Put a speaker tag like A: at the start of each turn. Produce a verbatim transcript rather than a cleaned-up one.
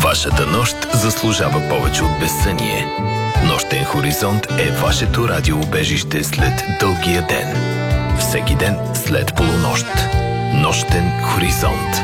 A: Вашата нощ заслужава повече от безсъние. Нощен хоризонт е вашето радиоубежище след дългия ден. Всеки ден след полунощ. Нощен хоризонт.